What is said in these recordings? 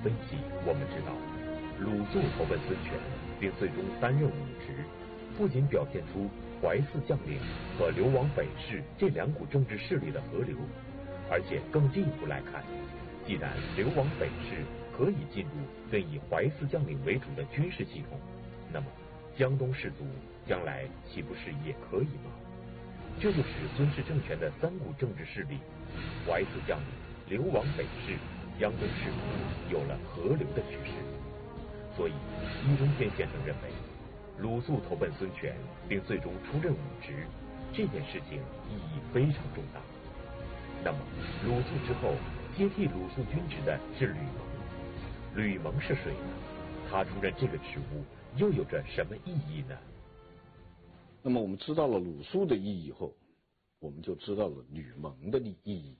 分析，我们知道，鲁肃投奔孙权，并最终担任武职，不仅表现出淮泗将领和流亡北市这两股政治势力的合流，而且更进一步来看，既然流亡北市可以进入跟以淮泗将领为主的军事系统，那么江东士族将来岂不是也可以吗？这就使孙氏政权的三股政治势力淮泗将领、流亡北市、江东士族有了合流的趋势。所以易中天先生认为，鲁肃投奔孙权并最终出任武职，这件事情意义非常重大。那么鲁肃之后接替鲁肃军职的是吕蒙，吕蒙是谁呢？他出任这个职务又有着什么意义呢？ 那么我们知道了鲁肃的意义后，我们就知道了吕蒙的意义。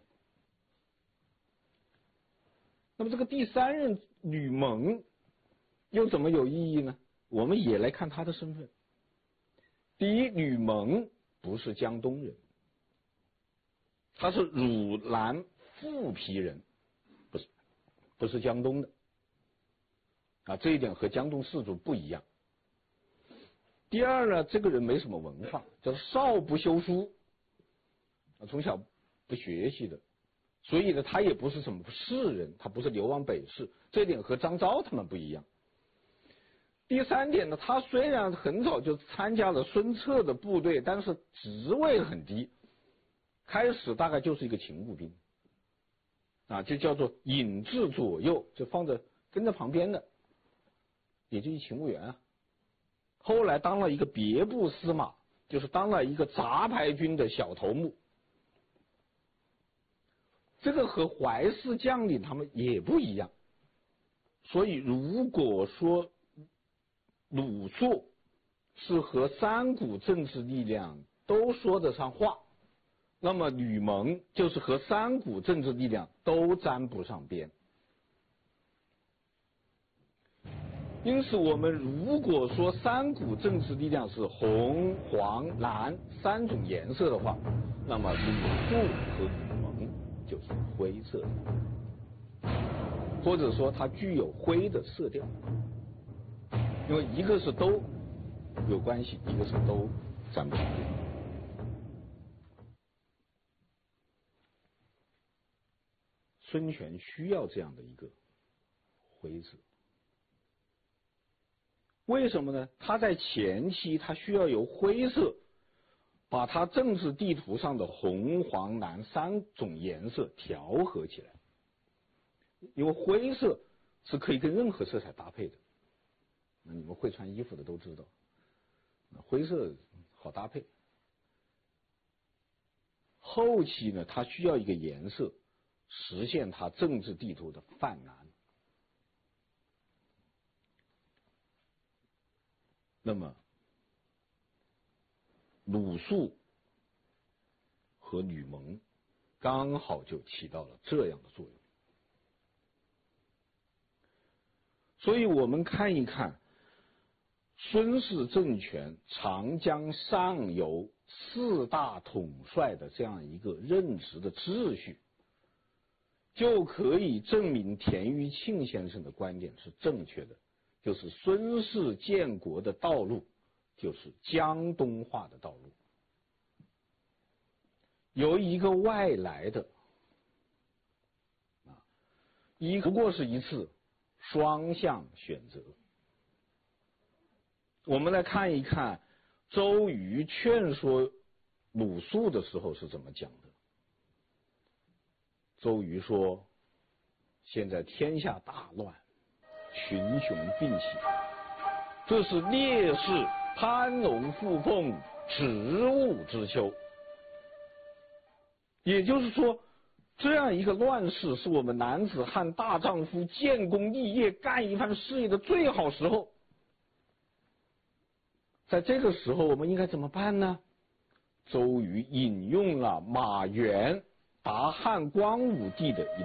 那么这个第三任吕蒙又怎么有意义呢？我们也来看他的身份。第一，吕蒙不是江东人，他是汝南富皮人，不是江东的啊，这一点和江东士族不一样。第二呢，这个人没什么文化，叫少不修书，从小不学习的，所以呢，他也不是什么士人，他不是流亡北市，这一点和张昭他们不一样。第三点呢，他虽然很早就参加了孙策的部队，但是职位很低，开始大概就是一个勤务兵啊，就叫做引至左右，就放着跟在旁边的，也就一勤务员啊。后来当了一个别部司马，就是当了一个杂牌军的小头目。这个和淮泗将领他们也不一样。所以如果说鲁肃是和三股政治力量都说得上话，那么吕蒙就是和三股政治力量都沾不上边。因此我们如果说三股政治力量是红、黄、蓝三种颜色的话，那么鲁肃和吕蒙就是灰色的，或者说它具有灰的色调，因为一个是都有关系，一个是都沾不上边。孙权需要这样的一个灰色。为什么呢？他在前期他需要由灰色把他政治地图上的红、黄、蓝三种颜色调和起来，因为灰色是可以跟任何色彩搭配的。那你们会穿衣服的都知道，灰色好搭配。后期呢，他需要一个颜色实现他政治地图的泛蓝。那么鲁肃和吕蒙刚好就起到了这样的作用。所以我们看一看孙氏政权长江上游四大统帅的这样一个任职的秩序，就可以证明田余庆先生的观点是正确的，就是孙氏建国的道路就是江东化的道路，由一个外来的不过是一次双向选择。我们来看一看周瑜劝说鲁肃的时候是怎么讲的。周瑜说，现在天下大乱，群雄并起，这是烈士攀龙附凤，植物之秋。也就是说，这样一个乱世是我们男子汉大丈夫建功立业干一番事业的最好时候。在这个时候我们应该怎么办呢？周瑜引用了马援答汉光武帝的